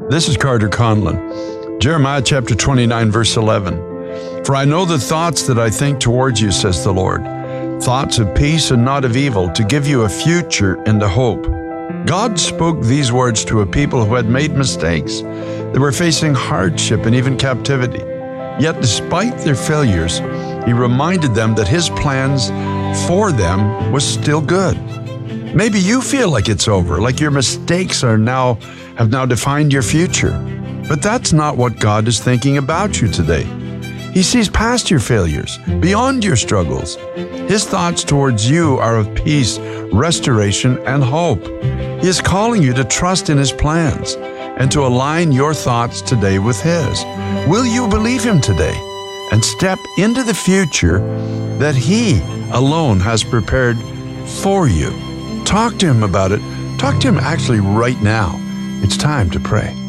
This is Carter Conlon. Jeremiah chapter 29, verse 11. For I know the thoughts that I think towards you, says the Lord, thoughts of peace and not of evil, to give you a future and a hope. God spoke these words to a people who had made mistakes. They were facing hardship and even captivity. Yet despite their failures, He reminded them that His plans for them was still good. Maybe you feel like it's over, like your mistakes have now defined your future. But that's not what God is thinking about you today. He sees past your failures, beyond your struggles. His thoughts towards you are of peace, restoration, and hope. He is calling you to trust in His plans and to align your thoughts today with His. Will you believe Him today and step into the future that He alone has prepared for you? Talk to Him about it. Talk to Him actually right now. It's time to pray.